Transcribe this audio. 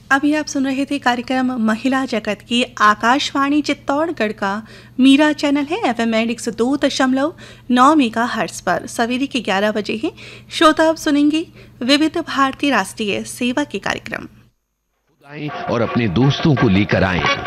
अभी आप सुन रहे थे कार्यक्रम महिला जगत की आकाशवाणी चित्तौड़गढ़ का मीरा चैनल है FM 102.9 मेगाहर्ट्ज पर सवेरे के 11 बजे हैं। श्रोता अब सुनेंगे विविध भारती राष्ट्रीय सेवा के कार्यक्रम और अपने दोस्तों को लेकर आएं।